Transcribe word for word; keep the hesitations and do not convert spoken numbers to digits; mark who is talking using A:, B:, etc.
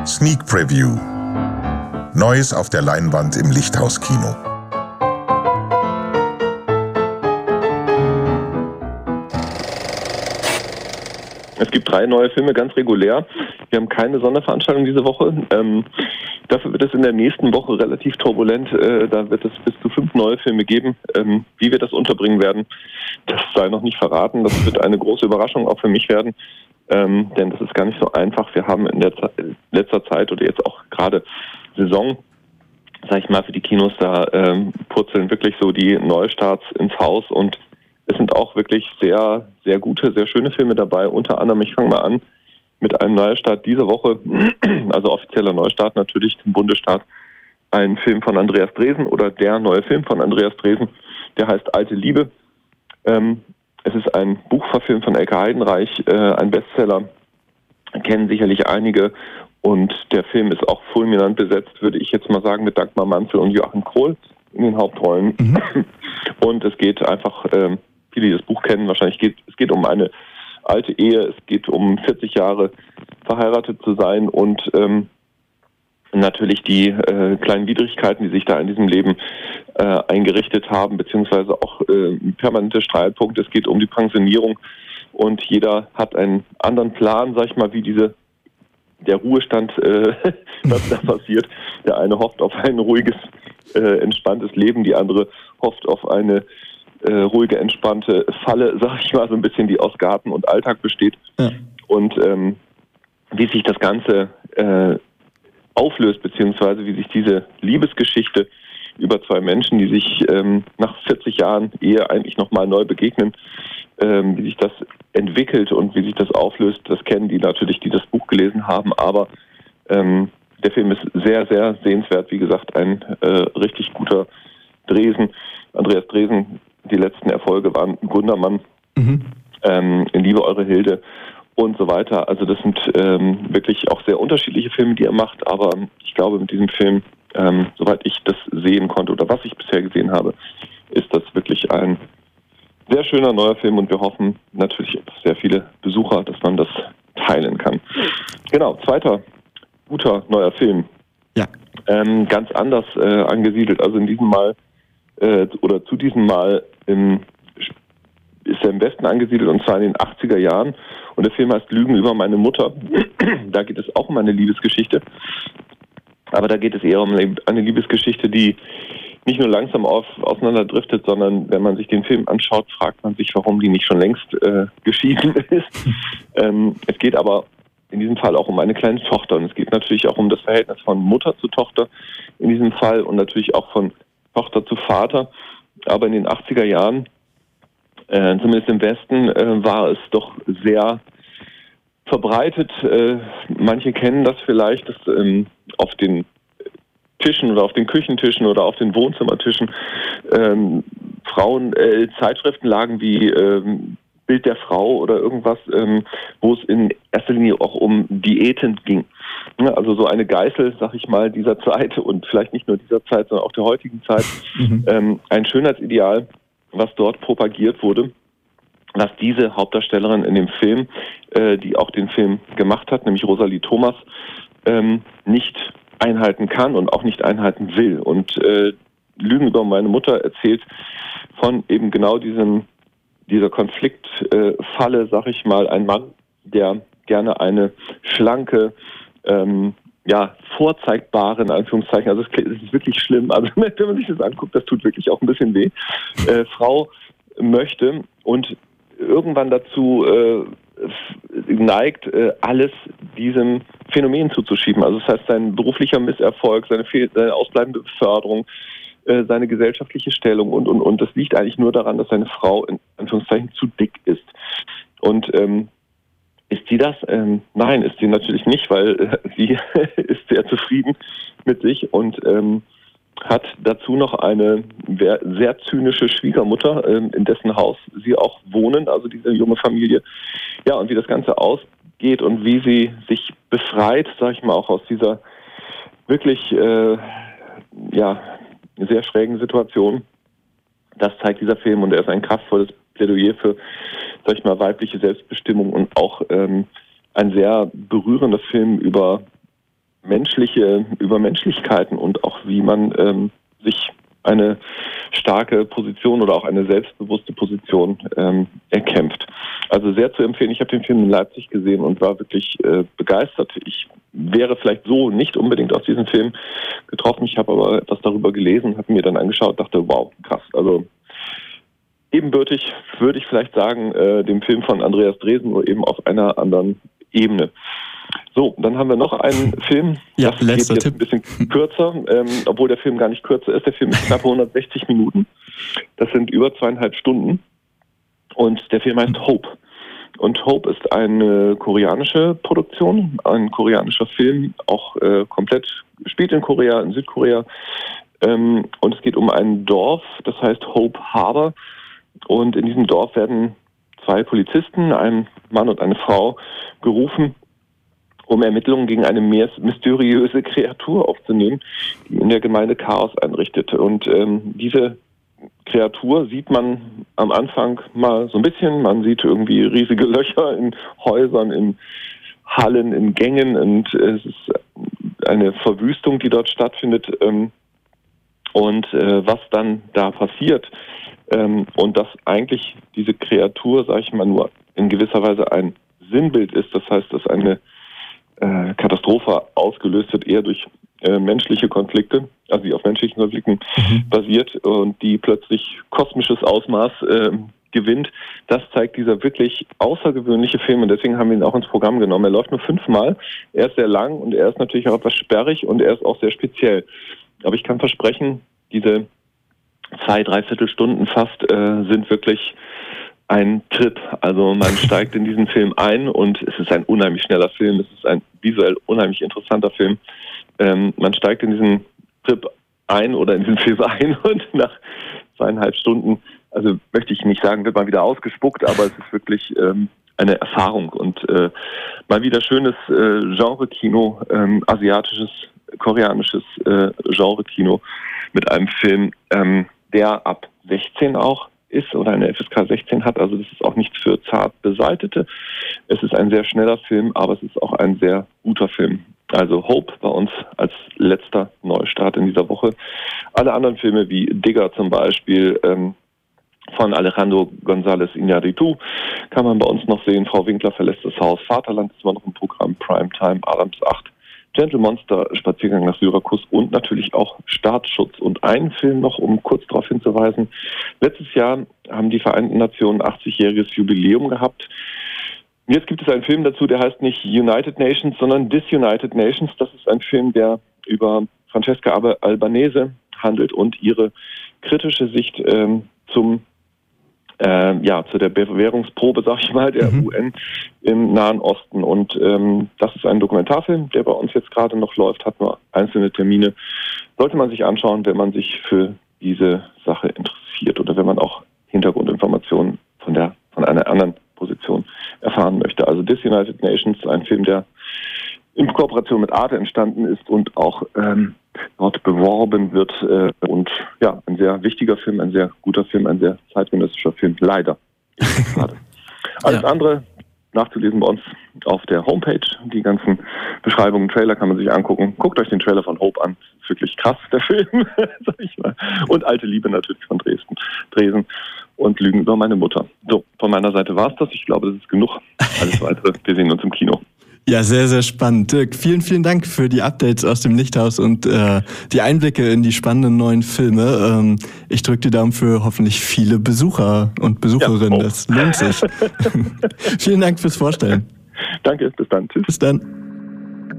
A: Sneak Preview. Neues auf der Leinwand im Lichthaus-Kino.
B: Es gibt drei neue Filme, ganz regulär. Wir haben keine Sonderveranstaltung diese Woche. Ähm, dafür wird es in der nächsten Woche relativ turbulent. Äh, da wird es bis zu fünf neue Filme geben. Ähm, wie wir das unterbringen werden, das sei noch nicht verraten. Das wird eine große Überraschung auch für mich werden. Ähm, denn das ist gar nicht so einfach. Wir haben in der Ze- letzter Zeit oder jetzt auch gerade Saison, sag ich mal, für die Kinos, da ähm, purzeln wirklich so die Neustarts ins Haus und es sind auch wirklich sehr, sehr gute, sehr schöne Filme dabei. Unter anderem, ich fange mal an mit einem Neustart diese Woche, also offizieller Neustart natürlich, dem Bundesstaat, ein Film von Andreas Dresen oder der neue Film von Andreas Dresen, der heißt Alte Liebe. Ähm, es ist ein Buch verfilmt von Elke Heidenreich, äh, ein Bestseller, kennen sicherlich einige und der Film ist auch fulminant besetzt, würde ich jetzt mal sagen, mit Dagmar Manzel und Joachim Krohl in den Hauptrollen. Mhm. Und es geht einfach, ähm, viele, die das Buch kennen, wahrscheinlich geht es geht um eine alte Ehe, es geht um vierzig Jahre verheiratet zu sein und ähm, natürlich die äh, kleinen Widrigkeiten, die sich da in diesem Leben äh, eingerichtet haben, beziehungsweise auch äh, permanente Streitpunkte. Es geht um die Pensionierung und jeder hat einen anderen Plan, sag ich mal, wie diese der Ruhestand, äh, was da passiert. Der eine hofft auf ein ruhiges, äh, entspanntes Leben, die andere hofft auf eine äh, ruhige, entspannte Falle, sag ich mal, so ein bisschen, die aus Garten und Alltag besteht. Ja. Und ähm, wie sich das Ganze äh, auflöst, beziehungsweise wie sich diese Liebesgeschichte über zwei Menschen, die sich ähm, nach vierzig Jahren Ehe eigentlich nochmal neu begegnen, ähm, wie sich das entwickelt und wie sich das auflöst, das kennen die natürlich, die das Buch gelesen haben, aber ähm, der Film ist sehr, sehr sehenswert, wie gesagt, ein äh, richtig guter Dresen, Andreas Dresen. Die letzten Erfolge waren Gundermann, mhm. ähm, In Liebe eure Hilde und so weiter. Also das sind ähm, wirklich auch sehr unterschiedliche Filme, die er macht, aber ich glaube mit diesem Film, ähm, soweit ich das sehen konnte oder was ich bisher gesehen habe, ist das wirklich ein sehr schöner neuer Film und wir hoffen natürlich auf sehr viele Besucher, dass man das teilen kann. Genau, zweiter guter neuer Film. Ja. Ähm, ganz anders äh, angesiedelt, also in diesem Mal äh, oder zu diesem Mal im, ist er im Westen angesiedelt und zwar in den achtziger Jahren und der Film heißt Lügen über meine Mutter. Da geht es auch um eine Liebesgeschichte, aber da geht es eher um eine Liebesgeschichte, die nicht nur langsam auf, auseinanderdriftet, sondern wenn man sich den Film anschaut, fragt man sich, warum die nicht schon längst äh, geschieden ist. ähm, es geht aber in diesem Fall auch um eine kleine Tochter und es geht natürlich auch um das Verhältnis von Mutter zu Tochter in diesem Fall und natürlich auch von Tochter zu Vater. Aber in den achtziger Jahren, äh, zumindest im Westen, äh, war es doch sehr verbreitet. Äh, manche kennen das vielleicht, dass ähm, auf den Tischen oder auf den Küchentischen oder auf den Wohnzimmertischen ähm, Frauen äh, Zeitschriften lagen wie ähm, Bild der Frau oder irgendwas, ähm, wo es in erster Linie auch um Diäten ging. Ja, also so eine Geißel, sag ich mal, dieser Zeit und vielleicht nicht nur dieser Zeit, sondern auch der heutigen Zeit. Mhm. Ähm, ein Schönheitsideal, was dort propagiert wurde, was diese Hauptdarstellerin in dem Film, äh, die auch den Film gemacht hat, nämlich Rosalie Thomas, ähm, nicht einhalten kann und auch nicht einhalten will. Und äh, Lügen über meine Mutter erzählt von eben genau diesem dieser Konfliktfalle, äh, sag ich mal, ein Mann, der gerne eine schlanke, ähm, ja, vorzeigbare, in Anführungszeichen, also es ist wirklich schlimm, also wenn man sich das anguckt, das tut wirklich auch ein bisschen weh, äh, Frau möchte und irgendwann dazu äh, neigt, äh, alles diesem Phänomen zuzuschieben. Also das heißt, sein beruflicher Misserfolg, seine, fehl- seine ausbleibende Beförderung, äh, seine gesellschaftliche Stellung und, und, und. Das liegt eigentlich nur daran, dass seine Frau in Anführungszeichen zu dick ist. Und ähm, ist sie das? Ähm, nein, ist sie natürlich nicht, weil äh, sie ist sehr zufrieden mit sich und ähm, hat dazu noch eine sehr zynische Schwiegermutter, ähm, in dessen Haus sie auch wohnen, also diese junge Familie. Ja, und wie das Ganze ausgeht und wie sie sich befreit, sage ich mal, auch aus dieser wirklich äh, ja, sehr schrägen Situation, das zeigt dieser Film und er ist ein kraftvolles Plädoyer für, sag ich mal, weibliche Selbstbestimmung und auch ähm, ein sehr berührender Film über menschliche, über Menschlichkeiten und auch wie man ähm, sich eine starke Position oder auch eine selbstbewusste Position ähm, erkämpft. Also sehr zu empfehlen. Ich habe den Film in Leipzig gesehen und war wirklich äh, begeistert. Ich wäre vielleicht so nicht unbedingt aus diesem Film getroffen. Ich habe aber etwas darüber gelesen, habe mir dann angeschaut, dachte, wow, krass. Also ebenbürtig würde ich vielleicht sagen, äh, dem Film von Andreas Dresen, nur eben auf einer anderen Ebene. So, dann haben wir noch einen Film,
C: ja,
B: das
C: letzter
B: geht jetzt
C: Tipp.
B: ein bisschen kürzer, ähm, obwohl der Film gar nicht kürzer ist. Der Film ist knapp hundertsechzig Minuten. Das sind über zweieinhalb Stunden. Und der Film heißt Hope. Und Hope ist eine koreanische Produktion, ein koreanischer Film, auch äh, komplett gespielt in Korea, in Südkorea. Ähm, und es geht um ein Dorf, das heißt Hope Harbor. Und in diesem Dorf werden zwei Polizisten, ein Mann und eine Frau, gerufen, um Ermittlungen gegen eine mysteriöse Kreatur aufzunehmen, die in der Gemeinde Chaos einrichtet. Und ähm, diese Kreatur sieht man am Anfang mal so ein bisschen. Man sieht irgendwie riesige Löcher in Häusern, in Hallen, in Gängen. Und es ist eine Verwüstung, die dort stattfindet. Ähm, und äh, was dann da passiert ähm, und dass eigentlich diese Kreatur, sage ich mal, nur in gewisser Weise ein Sinnbild ist. Das heißt, dass eine äh, Katastrophe ausgelöst wird, eher durch äh, menschliche Konflikte, also die auf menschlichen Konflikten mhm. basiert und die plötzlich kosmisches Ausmaß äh, gewinnt. Das zeigt dieser wirklich außergewöhnliche Film und deswegen haben wir ihn auch ins Programm genommen. Er läuft nur fünfmal, er ist sehr lang und er ist natürlich auch etwas sperrig und er ist auch sehr speziell. Aber ich kann versprechen, diese zwei, dreiviertel Stunden fast äh, sind wirklich ein Trip. Also man steigt in diesen Film ein und es ist ein unheimlich schneller Film. Es ist ein visuell unheimlich interessanter Film. Ähm, man steigt in diesen Trip ein oder in diesen Film ein und nach zweieinhalb Stunden, also möchte ich nicht sagen, wird man wieder ausgespuckt, aber es ist wirklich ähm, eine Erfahrung und äh, mal wieder schönes äh, Genre-Kino, ähm, asiatisches, koreanisches äh, Genre-Kino mit einem Film, ähm, der ab sechzehn auch ist oder eine F S K sechzehn hat. Also das ist auch nichts für zart Beseitete. Es ist ein sehr schneller Film, aber es ist auch ein sehr guter Film. Also Hope bei uns als letzter Neustart in dieser Woche. Alle anderen Filme wie Digger zum Beispiel ähm, von Alejandro González Iñárritu kann man bei uns noch sehen. Frau Winkler verlässt das Haus. Vaterland ist immer noch im Programm. Primetime, Adams acht. Gentle Monster, Spaziergang nach Syrakus und natürlich auch Staatsschutz. Und einen Film noch, um kurz darauf hinzuweisen. Letztes Jahr haben die Vereinten Nationen achtzigjähriges Jubiläum gehabt. Jetzt gibt es einen Film dazu, der heißt nicht United Nations, sondern Disunited Nations. Das ist ein Film, der über Francesca Albanese handelt und ihre kritische Sicht ähm, zum Äh, ja, zu der Bewährungsprobe, sag ich mal, der mhm. U N im Nahen Osten. Und ähm, das ist ein Dokumentarfilm, der bei uns jetzt gerade noch läuft, hat nur einzelne Termine. Sollte man sich anschauen, wenn man sich für diese Sache interessiert oder wenn man auch Hintergrundinformationen von der von einer anderen Position erfahren möchte. Also Disunited Nations, ein Film, der in Kooperation mit Arte entstanden ist und auch ähm, dort beworben wird. Äh, und ja, ein sehr wichtiger Film, ein sehr guter Film, ein sehr zeitgenössischer Film. Leider. Gerade. Alles ja. andere nachzulesen bei uns auf der Homepage. Die ganzen Beschreibungen, Trailer kann man sich angucken. Guckt euch den Trailer von Hope an. Das ist wirklich krass, der Film. Sag ich mal. Und Alte Liebe natürlich von Dresden. Dresden. Und Lügen über meine Mutter. So, von meiner Seite war es das. Ich glaube, das ist genug. Alles weitere, wir sehen uns im Kino.
C: Ja, sehr, sehr spannend. Dirk, vielen, vielen Dank für die Updates aus dem Lichthaus und äh, die Einblicke in die spannenden neuen Filme. Ähm, ich drücke die Daumen für hoffentlich viele Besucher und Besucherinnen. Ja, oh. Das lohnt sich. Vielen Dank fürs Vorstellen.
B: Danke, bis dann. Tschüss.
C: Bis dann.